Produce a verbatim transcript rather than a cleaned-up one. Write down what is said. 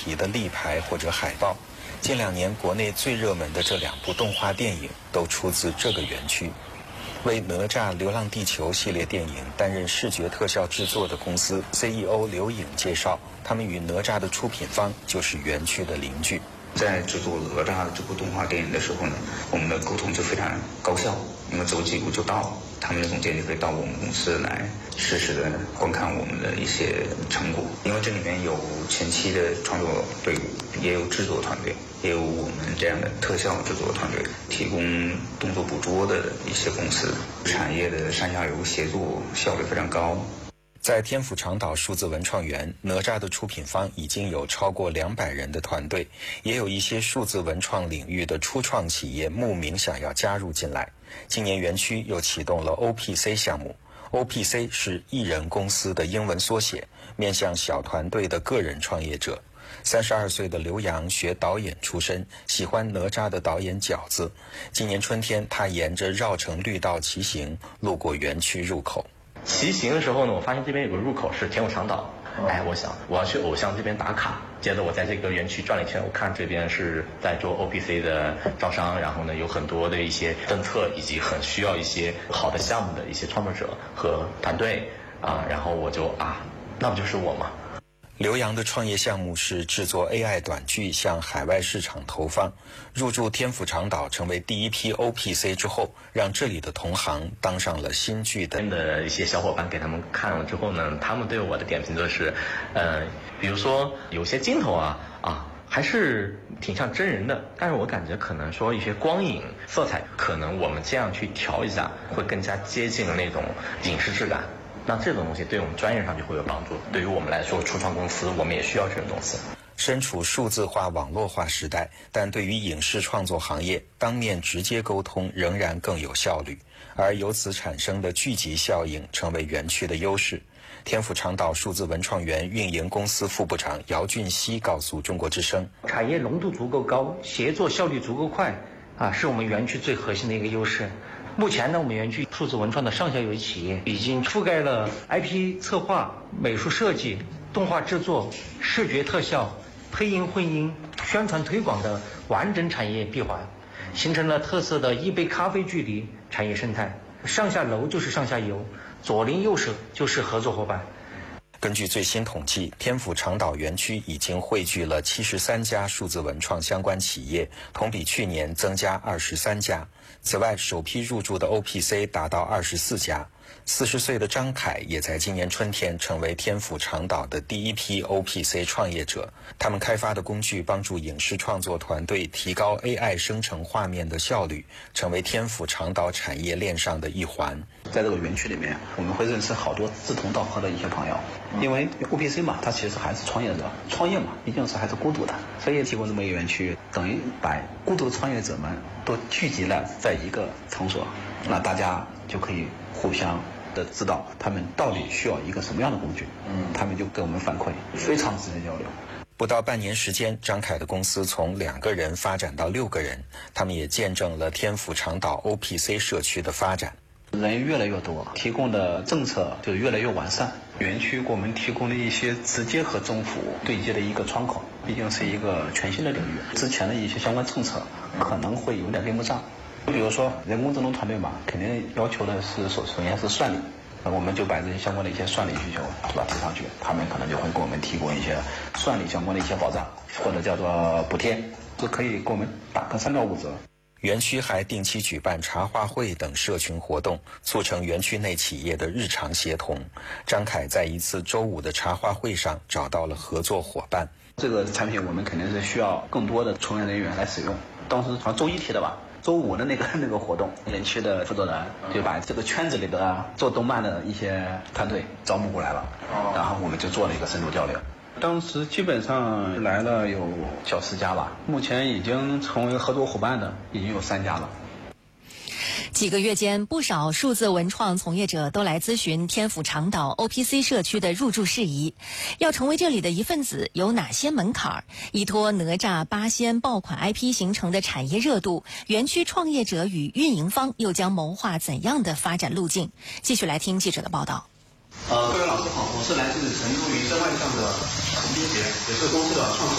题的立牌或者海报。近两年国内最热门的这两部动画电影都出自这个园区。为哪吒流浪地球系列电影担任视觉特效制作的公司 C E O 刘颖介绍，他们与哪吒的出品方就是园区的邻居。 在制作哪吒这部动画电影的时候呢，我们的沟通就非常高效，因为走几步就到，他们的总监就可以到我们公司来实时的观看我们的一些成果。因为这里面有前期的创作队伍，也有制作团队，也有我们这样的特效制作团队，提供动作捕捉的一些公司，产业的上下游协作效率非常高。 在天府长岛数字文创园，哪吒的出品方已经有超过两百人的团队，也有一些数字文创领域的初创企业慕名想要加入进来。今年园区又启动了 O P C 项目 ，O P C 是艺人公司的英文缩写，面向小团队的个人创业者。三十二岁的刘洋学导演出身，喜欢哪吒的导演饺子。今年春天，他沿着绕城绿道骑行，路过园区入口。 骑行的时候呢，我发现这边有个入口是天府长岛，哎，我想我要去偶像这边打卡。接着我在这个园区转了一圈，我看这边是在做 O P C 的招商，然后呢有很多的一些政策，以及很需要一些好的项目的一些创作者和团队啊，然后我就啊，那不就是我吗？ 刘洋的创业项目是制作 A I 短剧向海外市场投放。入驻天府长岛成为第一批 O P C 之后，让这里的同行当上了新剧的的一些小伙伴给他们看了之后呢，他们对我的点评就是，呃，比如说有些镜头啊啊还是挺像真人的，但是我感觉可能说一些光影色彩，可能我们这样去调一下，会更加接近那种影视质感。那这种东西对我们专业上就会有帮助，对于我们来说，初创公司我们也需要这种东西。 身处数字化、网络化时代，但对于影视创作行业，当面直接沟通仍然更有效率，而由此产生的聚集效应成为园区的优势。天府长岛数字文创园运营公司副部长姚俊熙告诉中国之声： 产业浓度足够高，协作效率足够快，啊，是我们园区最核心的一个优势。目前呢，我们园区数字文创的上下游企业已经覆盖了 I P 策划、美术设计、动画制作、视觉特效、配音混音、宣传推广的完整产业闭环，形成了特色的一杯咖啡距离产业生态。上下楼就是上下游，左邻右舍就是合作伙伴。 根据最新统计，天府长岛园区已经汇聚了七十三家数字文创相关企业，同比去年增加二十三家。此外，首批入驻的 O P C 达到二十四家。四十岁的张凯也在今年春天成为天府长岛的第一批 O P C 创业者。他们开发的工具帮助影视创作团队提高 A I 生成画面的效率，成为天府长岛产业链上的一环。 在这个园区里面，我们会认识好多志同道合的一些朋友，因为 O P C 嘛，它其实还是创业者，创业嘛，毕竟是还是孤独的，所以提供这么一个园区，等于把孤独创业者们都聚集了在一个场所，那大家就可以互相的知道他们到底需要一个什么样的工具，嗯，他们就给我们反馈，非常直接交流。 不到半年时间，张凯的公司从两个人发展到六个人，他们也见证了天府长岛 O P C 社区的发展。 人越来越多，提供的政策就越来越完善。园区给我们提供了一些直接和政府对接的一个窗口，毕竟是一个全新的领域，之前的一些相关政策可能会有点跟不上。比如说人工智能团队嘛，肯定要求的是首首先是算力，那我们就把这些相关的一些算力需求是吧提上去，他们可能就会给我们提供一些算力相关的一些保障，或者叫做补贴，这可以给我们打个三到五折。 园区还定期举办茶话会等社群活动，促成园区内企业的日常协同。张凯在一次周五的茶话会上找到了合作伙伴。 这个产品我们肯定是需要更多的从业人员来使用。当时好像周一提的吧，周五的那个那个活动，园区的负责人就把这个圈子里的做动漫的一些团队招募过来了，然后我们就做了一个深度交流。当时基本上来了有小十家吧，目前已经成为合作伙伴的已经有三家了。 几个月间，不少数字文创从业者都来咨询天府长岛 O P C 社区的入驻事宜。要成为这里的一份子，有哪些门槛？依托哪吒、八仙爆款 I P 形成的产业热度，园区创业者与运营方又将谋划怎样的发展路径？继续来听记者的报道。 呃，各位老师好，我是来自成都云声外向的陈斌杰，也是公司的创始人。